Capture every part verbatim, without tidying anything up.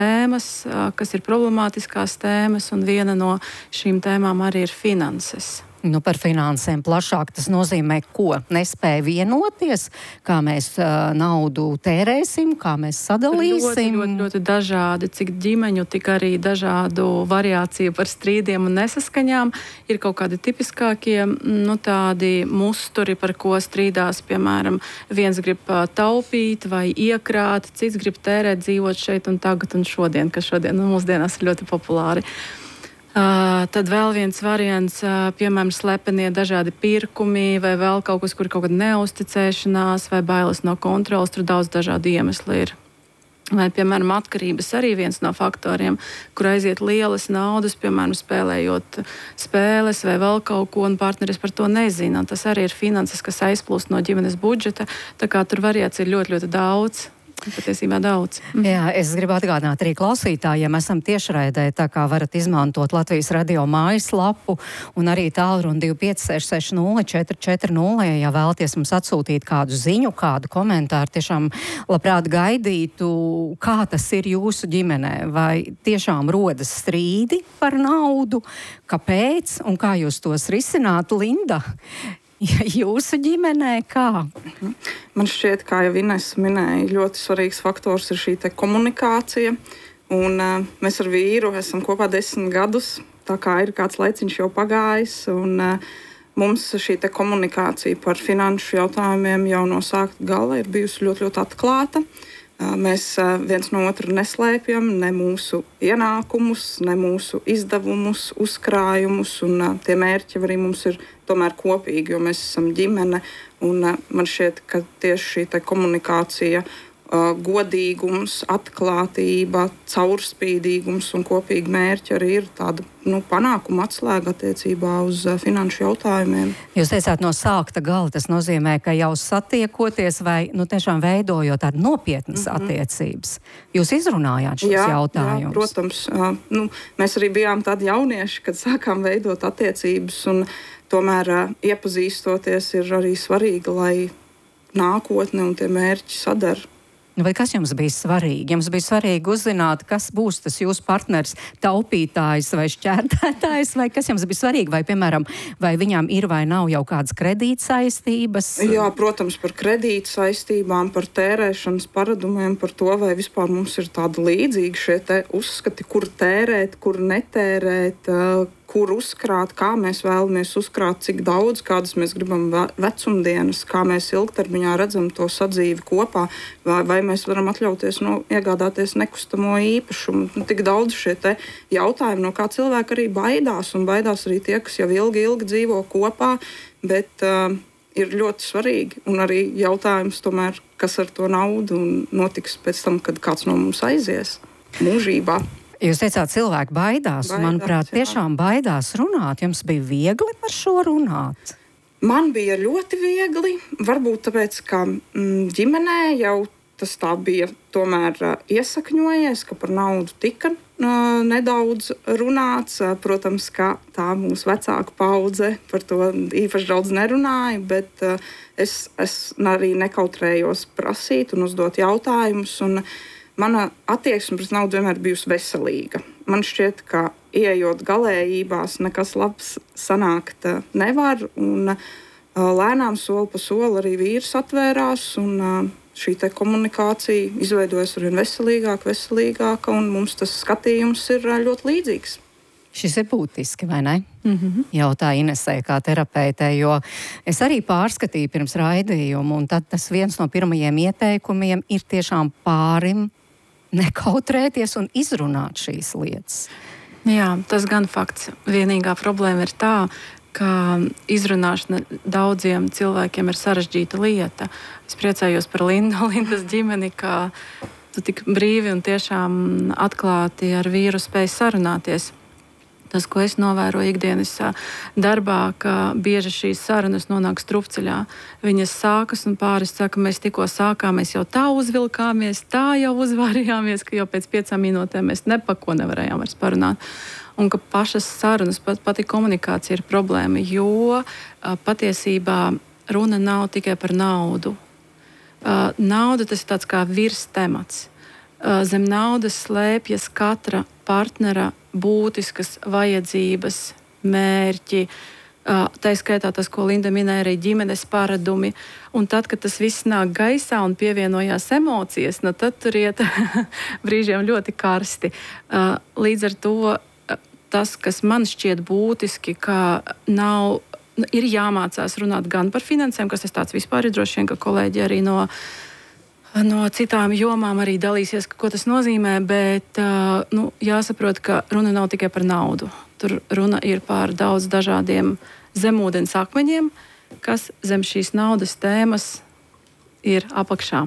tēmas, kas ir problemātiskās tēmas, un viena no šīm tēmām arī ir finanses. Nu, par finansēm plašāk tas nozīmē, ko nespēja vienoties, kā mēs uh, naudu tērēsim, kā mēs sadalīsim. Ļoti, ļoti, ļoti dažādi, cik ģimeņu, tik arī dažādu variāciju par strīdiem un nesaskaņām. Ir kaut kādi tipiskākie, nu, tādi musturi, par ko strīdās, piemēram, viens grib taupīt vai iekrāt, cits grib tērēt, dzīvot šeit un tagad un šodien, kas šodien, nu, mūsdienās ir ļoti populāri. Uh, tad vēl viens variants, uh, piemēram, slepenie dažādi pirkumi vai vēl kaut kas, kur ir kaut kāda neusticēšanās vai bailes no kontrolas, tur daudz dažādu iemeslu ir. Vai, piemēram, atkarības arī viens no faktoriem, kur aiziet lielas naudas, piemēram, spēlējot spēles vai vēl kaut ko, un partneris par to nezina. Tas arī ir finanses, kas aizplūst no ģimenes budžeta, tā kā tur variācija ir ļoti, ļoti daudz. Patiesībā daudz. Mhm. Jā, es gribu atgādināt arī klausītājiem, esam tiešraidē, tā kā varat izmantot Latvijas radio mājaslapu un arī tālruni divi pieci seši seši nulle četri četri nulle, ja vēlaties mums atsūtīt kādu ziņu, kādu komentāru, tiešām labprāt gaidītu, kā tas ir jūsu ģimenē, vai tiešām rodas strīdi par naudu, kāpēc un kā jūs tos risinātu, Linda? Jūsu ģimenē kā? Man šķiet, kā jau Ines minēja, ļoti svarīgs faktors ir šī te komunikācija. Un, uh, mēs ar vīru esam kopā desmit gadus, tā kā ir kāds laiciņš jau pagājis. Un, uh, mums šī te komunikācija par finanšu jautājumiem jau no sākta gala ir bijusi ļoti, ļoti atklāta. Uh, mēs uh, viens no otru neslēpjam ne mūsu ienākumus, ne mūsu izdevumus, uzkrājumus. Un, uh, tie mērķi arī mums ir tomēr kopīgi, jo mēs esam ģimene, un uh, man šķiet, ka tieši šī te komunikācija, uh, godīgums, atklātība, caurspīdīgums un kopīgi mērķi arī ir tāda, nu, panākuma atslēga attiecībā uz uh, finanšu jautājumiem. Jūs teicāt no sākta gala, tas nozīmē, ka jau satiekoties vai, nu, tiešām veidojot tādu nopietnas mm-hmm. attiecības, jūs izrunājāt šos jā, jautājumus? Jā, protams. Uh, nu, mēs arī bijām tādi jaunieši, kad sākām veidot attiecības, un tomēr uh, iepazīstoties ir arī svarīgi, lai nākotne un tie mērķi sadara. Vai kas jums bija svarīgi? Jums bija svarīgi uzzināt, kas būs tas jūsu partners, taupītājs vai šķērtētājs, vai kas jums bija svarīgi? Vai, piemēram, vai viņām ir vai nav jau kādas kredītsaistības? Jā, protams, par kredītsaistībām, par tērēšanas paradumiem, par to, vai vispār mums ir tādi līdzīgi šie te uzskati, kur tērēt, kur netērēt, kur uzkrāt, kā mēs vēlamies uzkrāt, cik daudz, kādas mēs gribam vecumdienas, kā mēs ilgtermiņā redzam to sadzīvi kopā, vai, vai mēs varam atļauties no, iegādāties nekustamo īpašumu. Nu, tik daudz šie te jautājumi, no kā cilvēki arī baidās, un baidās arī tie, kas jau ilgi, ilgi dzīvo kopā, bet uh, ir ļoti svarīgi, un arī jautājums tomēr, kas ar to naudu notiks pēc tam, kad kāds no mums aizies mūžībā. Jūs teicāt, cilvēki baidās, baidās manuprāt, jā. Tiešām baidās runāt. Jums bija viegli par šo runāt? Man bija ļoti viegli, varbūt tāpēc, ka mm, ģimenē jau tas tā bija tomēr uh, iesakņojies, ka par naudu tika uh, nedaudz runāts. Uh, protams, ka tā mūsu vecāku paudze par to īpaši daudz nerunāja, bet uh, es, es arī nekautrējos prasīt un uzdot jautājumus, un mana attieksme pret naudu vienmēr bijusi veselīga. Man šķiet, ka ieejot galējībās, nekas labs sanākt nevar, un uh, lēnām soli pa soli arī vīrs atvērās, un uh, šī te komunikācija izveidojas arvien veselīgāk, veselīgāka, un mums tas skatījums ir uh, ļoti līdzīgs. Šis ir būtiski, vai ne? Mm-hmm. Jautā Inesē kā terapeitei, jo es arī pārskatīju pirms raidījumu, un tad tas viens no pirmajiem ieteikumiem ir tiešām pārim nekautrēties un izrunāt šīs lietas. Jā, tas gan fakts. Vienīgā problēma ir tā, ka izrunāšana daudziem cilvēkiem ir sarežģīta lieta. Es priecājos par Lindu, Lindas ģimeni, ka tu tik brīvi un tiešām atklāti ar vīru spēj sarunāties. Tas, ko es novēroju ikdienas darbā, ka bieži šīs sarunas nonāk strupceļā. Viņas sākas un pāris saka, mēs tikko sākām, mēs jau tā uzvilkāmies, tā jau uzvārījāmies, ka jau pēc piecām minūtēm mēs nepako nevarējām vairs parunāt. Un ka pašas sarunas, pat, pati komunikācija ir problēma, jo patiesībā runa nav tikai par naudu. Nauda tas ir tāds kā virs temats. zem naudas slēpjas katra partnera būtiskas vajadzības, mērķi, tā skaitā tas, ko Linda minēja, arī ģimenes paradumi. Un tad, kad tas viss nāk gaisā un pievienojās emocijas, nu tad tur iet brīžiem ļoti karsti. Līdz ar to tas, kas man šķiet būtiski, ka nav, ir jāmācās runāt gan par finansēm, kas tas tāds vispār ir, droši vien, ka kolēģi arī no No citām jomām arī dalīsies, ko tas nozīmē, bet nu, jāsaprot, ka runa nav tikai par naudu. Tur runa ir par daudz dažādiem zemūdens akmeņiem, kas zem šīs naudas tēmas ir apakšā.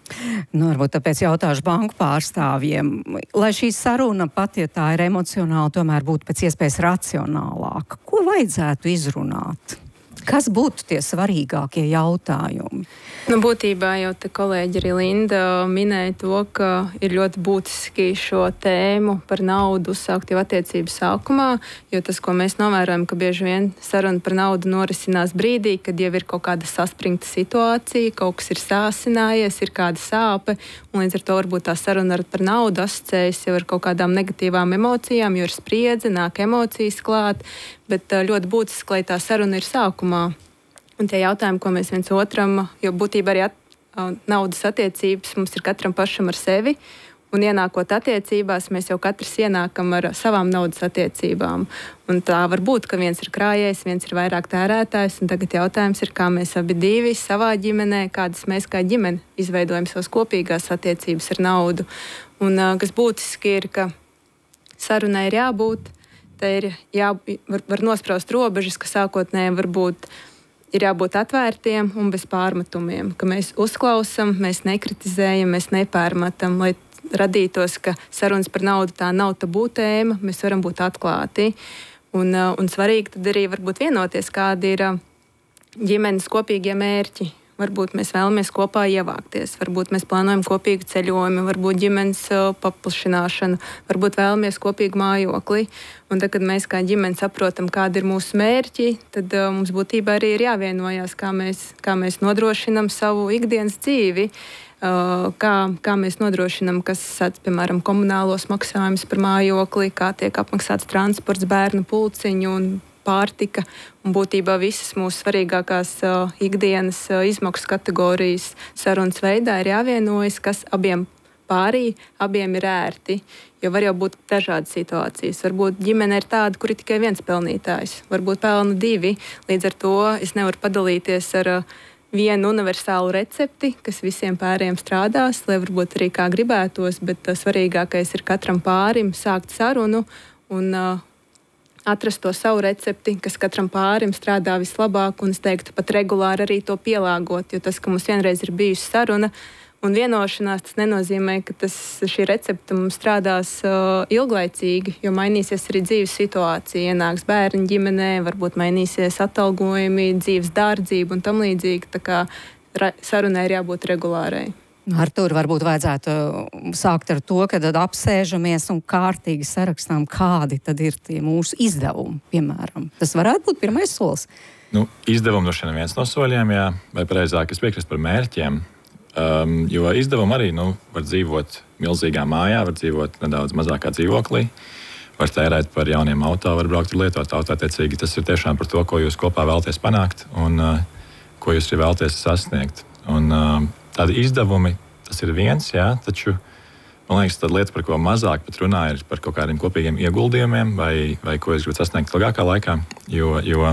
Nu, varbūt tāpēc jautāšu banku pārstāvjiem, lai šī saruna pat, ja tā ir emocionāla, tomēr būtu pēc iespējas racionālāka. Ko vajadzētu izrunāt? Kas būtu tie svarīgākie jautājumi? Nu, būtībā jau te kolēģi arī Linda minēja to, ka ir ļoti būtiski šo tēmu par naudu uzsākt jau attiecību sākumā, jo tas, ko mēs novērojam, ka bieži vien saruna par naudu norisinās brīdī, kad jau ir kaut kāda saspringta situācija, kaut kas ir sāsinājies, ir kāda sāpe, un līdz ar to varbūt tā saruna par naudu asociējas jau ar kaut kādām negatīvām emocijām, jo ir spriedze, nāk emocijas klāt, bet ļoti būtiski, lai tā saruna ir sākumā. Un tie jautājumi, ko mēs viens otram, jo būtībā arī at, naudas attiecības mums ir katram pašam ar sevi, un ienākot attiecībās, mēs jau katrs ienākam ar savām naudas attiecībām. Un tā var būt, ka viens ir krājējs, viens ir vairāk tērētājs, un tagad jautājums ir, kā mēs abi divi savā ģimenē, kādas mēs kā ģimene izveidojam savas kopīgās attiecības ar naudu. Un kas būtiski ir, ka sarunai ir jābūt, tā ir jā, var, var nospraust robežas, ka sākotnēji varbūt ir jābūt atvērtiem un bez pārmetumiem, ka mēs uzklausam, mēs nekritizējam, mēs nepārmetam, lai radītos, ka sarunas par naudu tā nav tabū tēma, mēs varam būt atklāti. Un, un svarīgi tad arī varbūt vienoties, kādi ir ģimenes kopīgie mērķi. Varbūt mēs vēlamies kopā ievākties, varbūt mēs plānojam kopīgu ceļojumu, varbūt ģimenes paplašināšanu, varbūt vēlamies kopīgu mājokli. Un tad, kad mēs kā ģimene saprotam, kādi ir mūsu mērķi, tad uh, mums būtībā arī ir jāvienojās, kā mēs, kā mēs nodrošinam savu ikdienas dzīvi, uh, kā, kā mēs nodrošinam, kas sāc, piemēram, komunālos maksājumus par mājokli, kā tiek apmaksāts transports, bērnu pulciņu un pārtika, un būtībā visas mūsu svarīgākās uh, ikdienas uh, izmaksu kategorijas sarunas veidā ir jāvienojas, kas abiem pārī, abiem ir ērti, jo var jau būt dažādas situācijas. Varbūt ģimene ir tāda, kur ir tikai viens pelnītājs, varbūt pelna divi, līdz ar to es nevaru padalīties ar uh, vienu universālu recepti, kas visiem pāriem strādās, lai varbūt arī kā gribētos, bet uh, svarīgākais ir katram pārim sākt sarunu un uh, atrast to savu recepti, kas katram pārim strādā vislabāk, un es teiktu pat regulāri arī to pielāgot, jo tas, ka mums vienreiz ir bijusi saruna un vienošanās, tas nenozīmē, ka tas, šī recepte mums strādās uh, ilglaicīgi, jo mainīsies arī dzīves situācija, ienāks bērni ģimenē, varbūt mainīsies atalgojumi, dzīves dārdzība un tam līdzīgi, tā kā sarunai ir jābūt regulārai. Artur, varbūt vajadzētu sākt ar to, ka tad apsēžamies un kārtīgi sarakstām, kādi tad ir tie mūsu izdevumi, piemēram. Tas varētu būt pirmais solis. Nu, izdevumi no šiem viens no soļiem, jā, vai pareizāk es piekrist par mērķiem, um, jo izdevumi arī, nu, var dzīvot milzīgā mājā, var dzīvot nedaudz mazākā dzīvoklī, var tērēt par jauniem auto, var braukt ar lietot auto, attiecīgi tas ir tiešām par to, ko jūs kopā vēlaties panākt un uh, ko jūs arī vēlaties sasniegt. Un, uh, Tādi izdevumi, tas ir viens, jā, taču, man liekas, tāda lieta, par ko mazāk pat runā, ir par kaut kādiem kopīgiem ieguldījumiem vai, vai ko es gribu sasniegt ilgākā laikā, jo, jo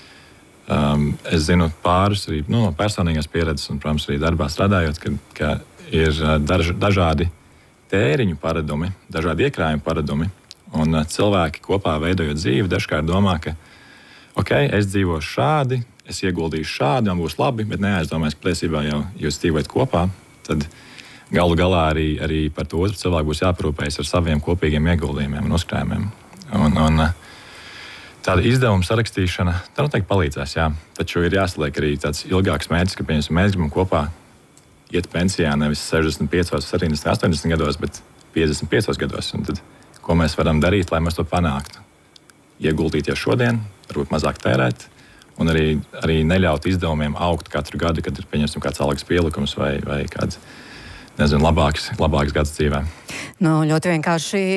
um, es zinu pāris arī nu, no personīgās pieredzes un, protams, arī darbā strādājot, ka, ka ir daž, dažādi tēriņu paradumi, dažādi iekrājumi paradumi, un uh, cilvēki kopā veidojot dzīvi dažkārt domā, ka ok, es dzīvošu šādi, es ieguldīšu šādi, man būs labi, bet neaizdomājies, ka patiesībā jau jūs dzīvojat kopā, tad galu galā arī, arī par to cilvēku būs jāparūpējas ar saviem kopīgiem ieguldījumiem un uzkrājumiem. Un, un tāda izdevuma sarakstīšana, tā noteikti palīdzēs, jā, taču ir jāsaliek arī tāds ilgāks mērķis, ka piemēram, mēs gribam kopā iet pensijā nevis sešdesmit piecos, septiņdesmit, astoņdesmit gados, bet piecdesmit piecos gados. Un tad, ko mēs varam darīt, lai mēs to panāktu? Ieguldīt jau šodien, varbūt mazāk tērēt, un arī, arī neļaut izdevumiem augt katru gadu, kad ir pieņemsim kāds algas pielikums vai, vai kāds nezinu, labāks, labāks gads dzīvē. Nu, ļoti vienkārši